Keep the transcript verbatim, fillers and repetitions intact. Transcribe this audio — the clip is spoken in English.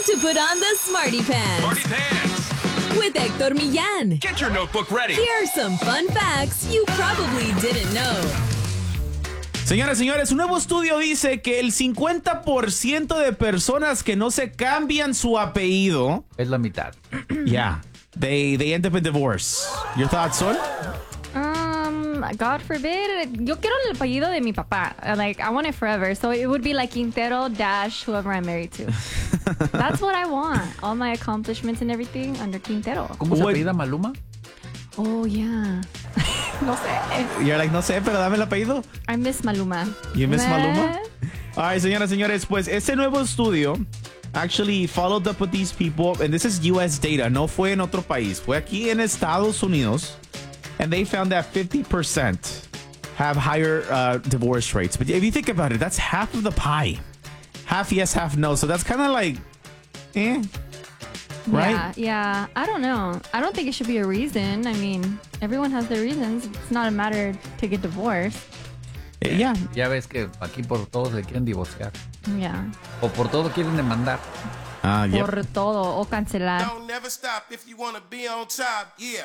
to put on the Smarty Pants. Smarty Pants. With Hector Millán. Get your notebook ready. Here are some fun facts you probably didn't know. Señoras y señores, un nuevo estudio dice que el cincuenta por ciento de personas que no se cambian su apellido... Es la mitad. Yeah. They, they end up in divorce. Your thoughts, Sol? Um, God forbid. Yo quiero el apellido de mi papá. Like, I want it forever. So it would be like Quintero dash whoever I'm married to. That's what I want. All my accomplishments and everything under Quintero. ¿Cómo se What? apellida Maluma? Oh, yeah. No sé. You're like, no sé, pero dame el apellido. I miss Maluma. You miss Meh. Maluma? All right, señoras y señores, pues este nuevo estudio actually followed up with these people, and this is U S data, no fue en otro país, fue aquí en Estados Unidos, and they found that fifty percent have higher uh, divorce rates. But if you think about it, that's half of the pie. Half yes, half no. So that's kind of like, eh, right? Yeah, yeah. I don't know. I don't think it should be a reason. I mean, everyone has their reasons. It's not a matter to get divorced. Eh, yeah. Ya ves que aquí por todo se quieren divorciar. Yeah. O por todo quieren demandar. Uh, yep. Por todo o cancelar. Don't never stop if you want to be on top. Yeah.